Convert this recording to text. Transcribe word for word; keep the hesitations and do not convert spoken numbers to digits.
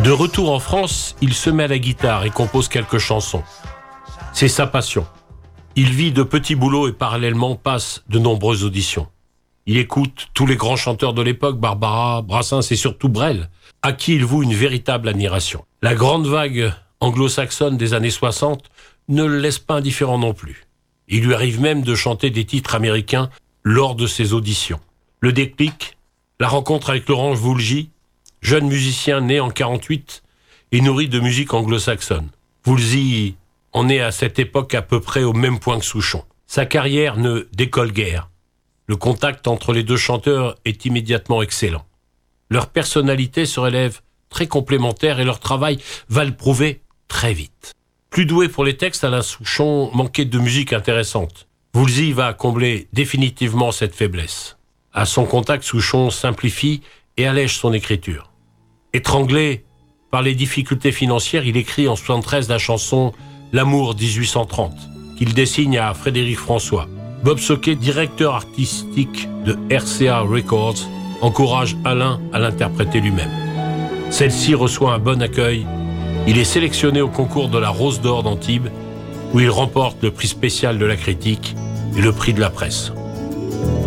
De retour en France, il se met à la guitare et compose quelques chansons. C'est sa passion. Il vit de petits boulots et parallèlement passe de nombreuses auditions. Il écoute tous les grands chanteurs de l'époque, Barbara, Brassens et surtout Brel, à qui il voue une véritable admiration. La grande vague anglo-saxonne des années soixante ne le laisse pas indifférent non plus. Il lui arrive même de chanter des titres américains lors de ses auditions. Le déclic, la rencontre avec Laurent Voulzy, jeune musicien né en quarante-huit et nourri de musique anglo-saxonne. Voulzy en est à cette époque à peu près au même point que Souchon. Sa carrière ne décolle guère. Le contact entre les deux chanteurs est immédiatement excellent. Leur personnalité se relève très complémentaires et leur travail va le prouver très vite. Plus doué pour les textes, Alain Souchon manquait de musique intéressante. Voulzy va combler définitivement cette faiblesse. À son contact, Souchon simplifie et allège son écriture. Étranglé par les difficultés financières, il écrit en soixante-treize la chanson « L'amour dix-huit cent trente » qu'il dessigne à Frédéric François. Bob Soquet, directeur artistique de R C A Records, encourage Alain à l'interpréter lui-même. Celle-ci reçoit un bon accueil. Il est sélectionné au concours de la Rose d'Or d'Antibes, où il remporte le prix spécial de la critique et le prix de la presse.